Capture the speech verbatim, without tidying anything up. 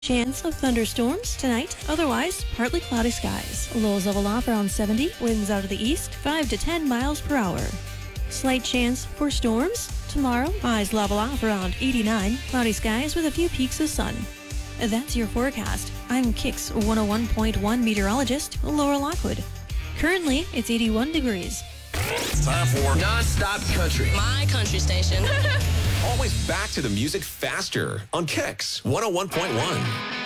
Chance of thunderstorms tonight, otherwise partly cloudy skies. Lows level off around seventy, winds out of the east, five to ten miles per hour. Slight chance for storms tomorrow, highs level off around eighty-nine, cloudy skies with a few peaks of sun. That's your forecast. I'm Kix one oh one point one meteorologist Laura Lockwood. Currently, it's eighty-one degrees. Time for Non-Stop Country. My country station. Always back to the music faster on Kix one oh one point one.